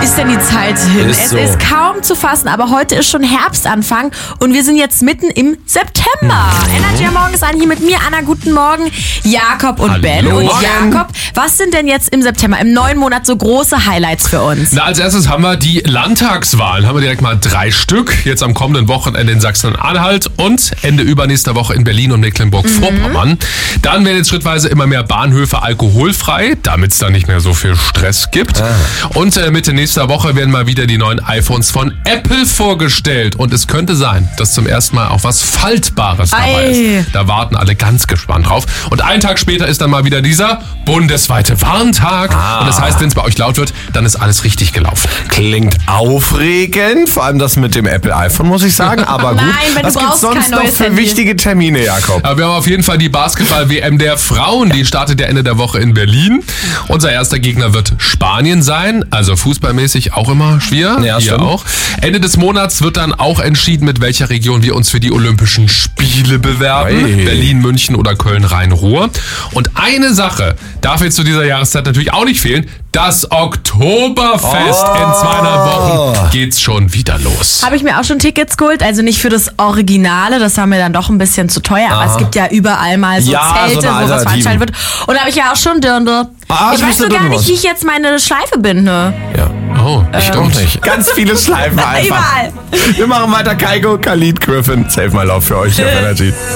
ist denn die Zeit hin? Es ist kaum zu fassen, aber heute ist schon Herbstanfang und wir sind jetzt mitten im September. Energy am Morgen ist an, hier mit mir, Anna, guten Morgen, Jakob und Hallo. Ben. Und Morgen. Jakob, was sind denn jetzt im September, im neuen Monat, so große Highlights für uns? Na, als erstes haben wir die Landtagswahlen. Haben wir direkt mal 3 Stück. Jetzt am kommenden Wochenende in Sachsen-Anhalt und Ende übernächster Woche in Berlin und Mecklenburg-Vorpommern. Dann werden jetzt schrittweise immer mehr Bahnhöfe alkoholfrei, damit es da nicht mehr so viel Stress gibt. Und Mitte nächster Woche werden mal wieder die neuen iPhones von Apple vorgestellt. Und es könnte sein, dass zum ersten Mal auch was Faltbares dabei ist. Da warten alle ganz gespannt drauf. Und einen Tag später ist dann mal wieder dieser bundesweite Warntag. Und das heißt, wenn es bei euch laut wird, dann ist alles richtig gelaufen. Klingt aufregend, vor allem das mit dem Apple iPhone, muss ich sagen. Aber gut, Nein, wenn was du gibt's brauchst sonst kein noch neues für Handy. wichtige Termine, Jakob? Aber wir haben auf jeden Fall die Basketball-WM der Frauen. Die startet ja Ende der Woche in Berlin. Unser erster Gegner wird Spanien sein. Also fußballmäßig auch immer schwer. Ja, Hier stimmt. auch. Ende des Monats wird dann auch entschieden, mit welcher Region wir uns für die Olympischen Spiele bewerben. Oi. Berlin, München oder Köln-Rhein-Ruhr. Und eine Sache darf jetzt zu dieser Jahreszeit natürlich auch nicht fehlen. Das Oktoberfest. In 200 Wochen geht's schon wieder los. Habe ich mir auch schon Tickets geholt, also nicht für das Originale, das war mir dann doch ein bisschen zu teuer, aber es gibt ja überall mal so Ja, Zelte, so eine wo was Alternative. veranstaltet wird. Und da habe ich ja auch schon Dirndl. Ah, Ich du weiß bist nur eine gar nicht, Dirndlmaus. wie ich jetzt meine Schleife binde. Ja. Oh, Auch stimmt. nicht. Ganz viele Schleifen einfach. Überall. Wir machen weiter. Kaigo, Khalid, Griffin. Save My Love für euch auf Energy.